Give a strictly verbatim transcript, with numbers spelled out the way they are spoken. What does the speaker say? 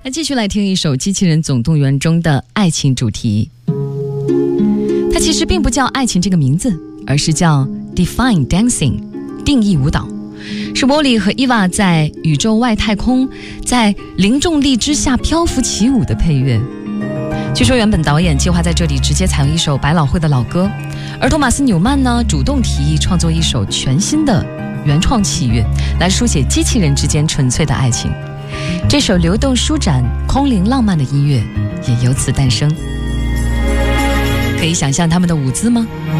那继续来听一首《机器人总动员》中的爱情主题。它其实并不叫爱情这个名字，而是叫 Define Dancing 定义舞蹈，是波利和伊娃在宇宙外太空在零重力之下漂浮起舞的配乐。据说原本导演计划在这里直接采用一首百老汇的老歌，而托马斯纽曼呢主动提议创作一首全新的原创器乐，来书写机器人之间纯粹的爱情。这首流动舒展、空灵浪漫的音乐也由此诞生。可以想象他们的舞姿吗？